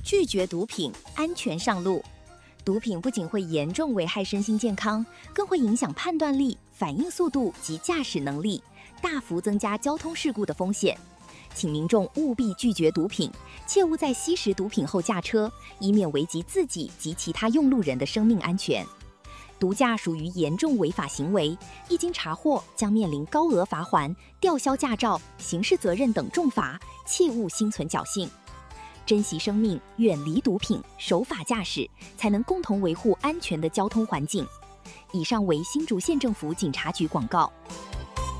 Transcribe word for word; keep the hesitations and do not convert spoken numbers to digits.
拒绝毒品，安全上路。毒品不仅会严重危害身心健康，更会影响判断力、反应速度及驾驶能力，大幅增加交通事故的风险。请民众务必拒绝毒品，切勿在吸食毒品后驾车，以免危及自己及其他用路人的生命安全。毒驾属于严重违法行为，一经查获，将面临高额罚锾、吊销驾照、刑事责任等重罚，切勿心存侥幸。珍惜生命，远离毒品，守法驾驶，才能共同维护安全的交通环境。以上为新竹县政府警察局广告。